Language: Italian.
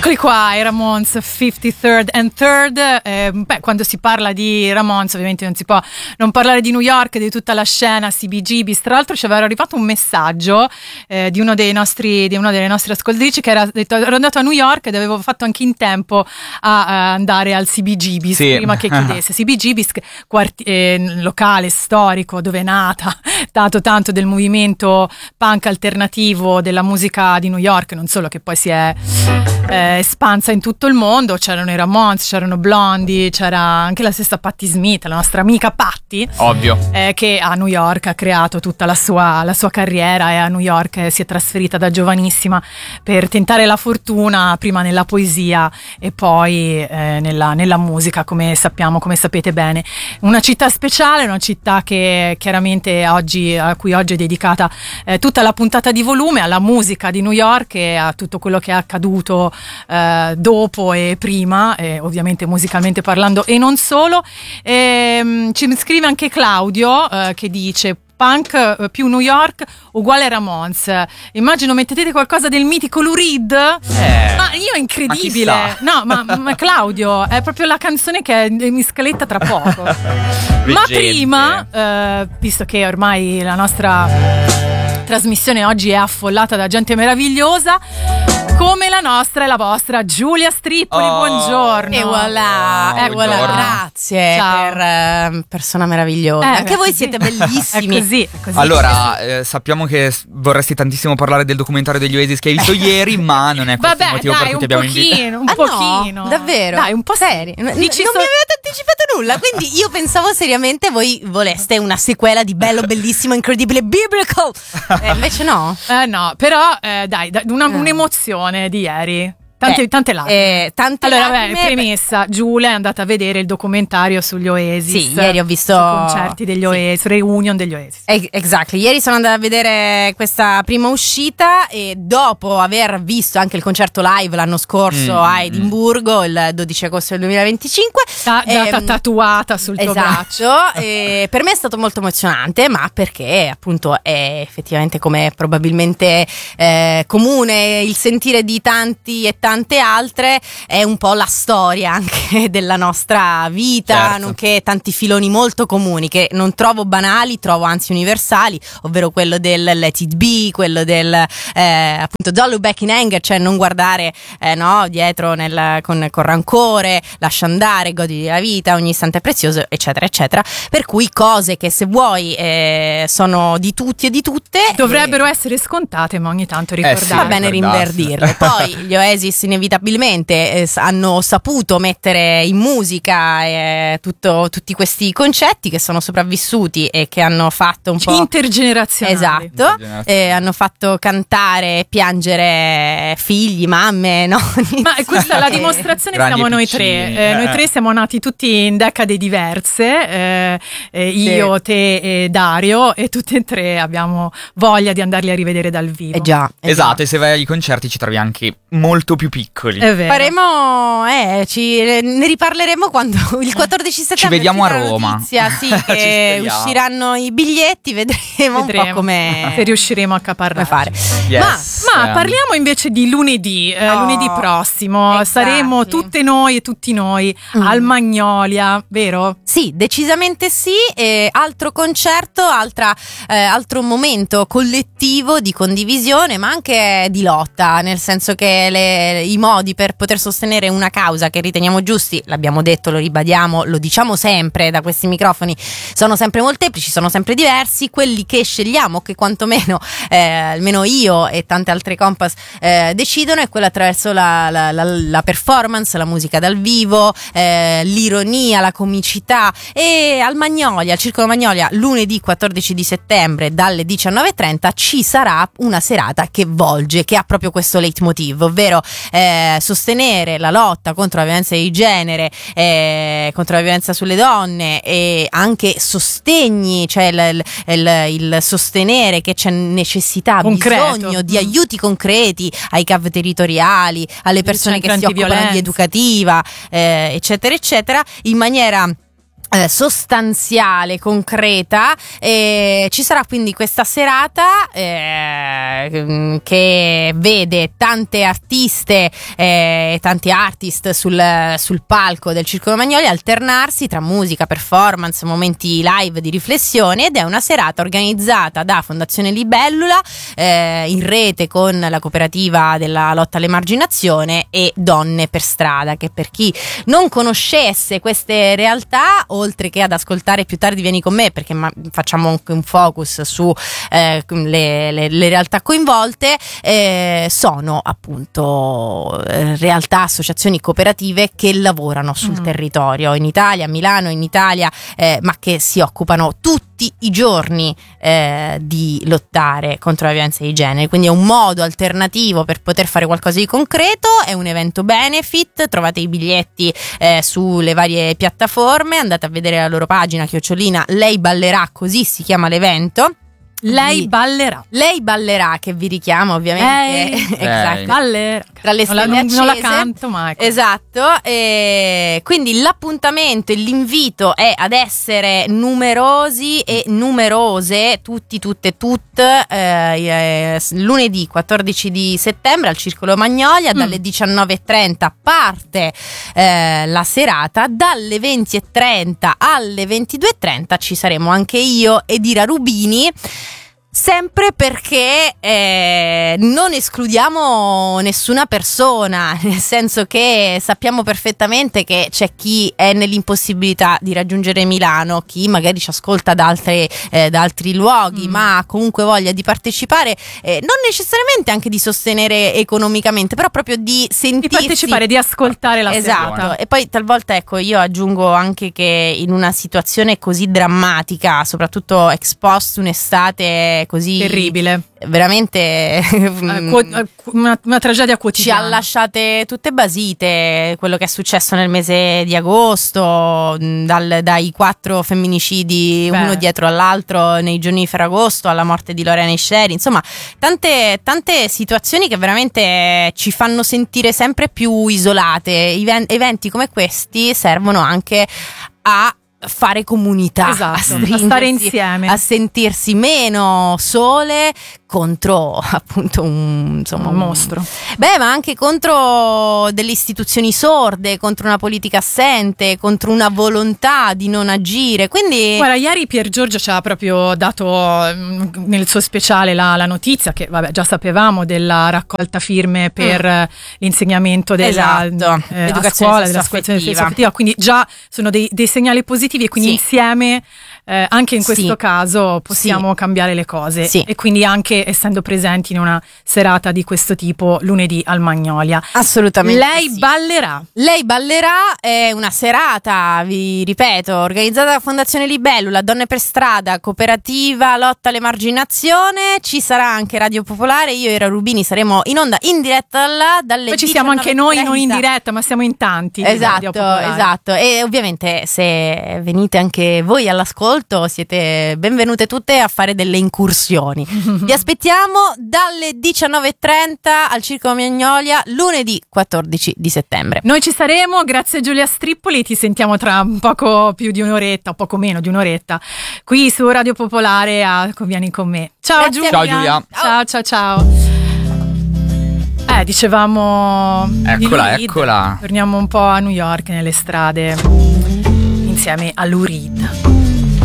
Eccoli qua, i Ramones 53rd and 3rd. Quando si parla di Ramones ovviamente non si può non parlare di New York, di tutta la scena CBGBs. Tra l'altro ci aveva arrivato un messaggio di una delle nostre ascoltatrici che era detto: ero andato a New York ed avevo fatto anche in tempo a andare al CBGBs, sì, prima che chiudesse. CBGBs, locale storico dove è nata tanto del movimento punk alternativo della musica di New York, non solo, che poi si è espansa in tutto il mondo. C'erano i Ramones, c'erano Blondie, c'era anche la stessa Patti Smith, la nostra amica Patti, ovvio, che a New York ha creato tutta la sua carriera, e a New York si è trasferita da giovanissima per tentare la fortuna, prima nella poesia e poi nella musica, come sapete bene. Una città speciale, una città che chiaramente a cui oggi è dedicata tutta la puntata di Volume, alla musica di New York e a tutto quello che è accaduto dopo e prima, ovviamente musicalmente parlando e non solo. Ci scrive anche Claudio che dice: punk più New York uguale Ramones. Immagino mettete qualcosa del mitico Lou Reed. Ma io è incredibile. Ma Claudio, è proprio la canzone che è in scaletta tra poco. Ma prima, visto che ormai la nostra trasmissione oggi è affollata da gente meravigliosa, come la nostra e la vostra Giulia Strippoli, buongiorno. E voilà, grazie. Per persona meravigliosa. Anche voi siete bellissimi. È così. Allora, sappiamo che vorresti tantissimo parlare del documentario degli Oasis che hai visto ieri, ma non è questo il motivo per cui ti abbiamo invitato. Un pochino. No, davvero? Dai, un po' seri. Non mi avete anticipato nulla, quindi io pensavo seriamente voi voleste una sequela di bello, bellissimo, incredibile, biblical. Invece no. No, però dai, un'emozione di ieri. Tante lacrime. Premessa, Giulia è andata a vedere il documentario sugli Oasis. Sì, ieri ho visto concerti degli Oasis, reunion degli Oasis. Exactly. Ieri sono andata a vedere questa prima uscita e dopo aver visto anche il concerto live l'anno scorso a Edimburgo, il 12 agosto del 2025. Tatuata sul tuo braccio. Per me è stato molto emozionante, ma perché appunto è effettivamente, come probabilmente comune il sentire di tanti e tante altre, è un po' la storia anche della nostra vita, certo, nonché tanti filoni molto comuni che non trovo banali, trovo anzi universali, ovvero quello del Let It Be, quello del appunto Don't Look Back in Anger, cioè non guardare dietro con rancore, lascia andare, goditi la vita, ogni istante è prezioso, eccetera eccetera, per cui cose che se vuoi sono di tutti e di tutte, dovrebbero essere scontate, ma ogni tanto ricordare. Va bene rinverdirle. Poi gli Oasis inevitabilmente hanno saputo mettere in musica tutti questi concetti che sono sopravvissuti e che hanno fatto un po' intergenerazionali. Esatto. Hanno fatto cantare e piangere figli, mamme, nonni. Ma questa è la dimostrazione. Siamo noi tre. Noi tre siamo nati tutti in decade diverse, io, te e Dario, e tutti e tre abbiamo voglia di andarli a rivedere dal vivo. Esatto, e se vai ai concerti ci trovi anche molto più piccoli. È vero. Faremo, ne riparleremo quando il 14 settembre ci vediamo a Roma. Notizia, che usciranno i biglietti, vedremo un po' come se riusciremo a accaparrare. Fare. Yes. Ma parliamo invece di lunedì prossimo. Exactly. Saremo tutte noi e tutti noi al Magnolia, vero? Sì, decisamente sì. Altro concerto, altro momento collettivo di condivisione, ma anche di lotta, nel senso che i modi per poter sostenere una causa che riteniamo giusti, l'abbiamo detto, lo ribadiamo, lo diciamo sempre da questi microfoni, sono sempre molteplici, sono sempre diversi. Quelli che scegliamo, che quantomeno almeno io e tante altre compas decidono, è quello attraverso la performance, la musica dal vivo, l'ironia, la comicità. E al Magnolia, al Circolo Magnolia, lunedì 14 di settembre dalle 19:30 ci sarà una serata che ha proprio questo leitmotiv, ovvero sostenere la lotta contro la violenza di genere, contro la violenza sulle donne, e anche sostegni, cioè il sostenere che c'è necessità, bisogno di aiuti concreti ai CAV territoriali, alle persone che si occupano di educativa, eccetera eccetera, in maniera sostanziale, concreta. Ci sarà quindi questa serata che vede tante artiste e tanti artist sul palco del Circolo Magnolia alternarsi tra musica, performance, momenti live di riflessione, ed è una serata organizzata da Fondazione Libellula in rete con la cooperativa della lotta all'emarginazione e Donne per Strada, che per chi non conoscesse queste realtà, oltre che ad ascoltare Più tardi vieni con me, perché facciamo anche un focus su le realtà coinvolte, sono appunto realtà, associazioni cooperative che lavorano sul territorio in Italia, a Milano, in Italia, ma che si occupano tutti i giorni di lottare contro la violenza di genere. Quindi è un modo alternativo per poter fare qualcosa di concreto, è un evento benefit, trovate i biglietti sulle varie piattaforme, andate a vedere la loro pagina @ Lei ballerà, così si chiama l'evento. Lei ballerà, che vi richiama ovviamente. Esatto. Ballerà. Tra le stelle accese. Non la canto mai. Esatto. Quindi l'appuntamento e l'invito è ad essere numerosi e numerose, tutti, tutte, lunedì 14 di settembre al Circolo Magnolia, dalle 19:30 parte la serata, dalle 20:30 alle 22:30 ci saremo anche io ed Ira Rubini. Sempre perché non escludiamo nessuna persona, nel senso che sappiamo perfettamente che c'è chi è nell'impossibilità di raggiungere Milano, chi magari ci ascolta da altri luoghi, ma ha comunque voglia di partecipare, non necessariamente anche di sostenere economicamente, però proprio di sentirsi, di partecipare, di ascoltare la serata. E poi talvolta, ecco, io aggiungo anche che in una situazione così drammatica, soprattutto ex post un'estate così terribile, veramente una tragedia quotidiana, ci ha lasciate tutte basite quello che è successo nel mese di agosto, dai 4 femminicidi uno dietro all'altro nei giorni di Ferragosto, alla morte di Lorena Isceri, insomma tante situazioni che veramente ci fanno sentire sempre più isolate. Eventi come questi servono anche a fare comunità, esatto, a stare insieme, a sentirsi meno sole contro appunto un mostro. Ma anche contro delle istituzioni sorde, contro una politica assente, contro una volontà di non agire. Quindi guarda, ieri Pier Giorgio ci ha proprio dato nel suo speciale la notizia che già sapevamo della raccolta firme per l'insegnamento della educazione della scuola affettiva, quindi già sono dei segnali positivi, e quindi insieme anche in questo caso possiamo cambiare le cose, e quindi anche essendo presenti in una serata di questo tipo lunedì al Magnolia. Assolutamente. Lei ballerà è una serata, vi ripeto, organizzata da Fondazione Libellula, Donne per Strada, cooperativa lotta all'emarginazione. Ci sarà anche Radio Popolare, io e Ira Rubini saremo in onda in diretta dalle 19:30. Poi ci siamo anche noi, non in diretta, ma siamo in tanti. Esatto, e ovviamente se venite anche voi all'ascolto siete benvenute tutte a fare delle incursioni. Vi aspettiamo dalle 19:30 al Circolo Magnolia lunedì 14 di settembre. Noi ci saremo, grazie a Giulia Strippoli, ti sentiamo tra un poco più di un'oretta, o poco meno di un'oretta, qui su Radio Popolare a Vieni con me. Ciao Giulia. Ciao Giulia. Ciao. Dicevamo eccola. Torniamo un po' a New York, nelle strade, insieme a Lou Reed.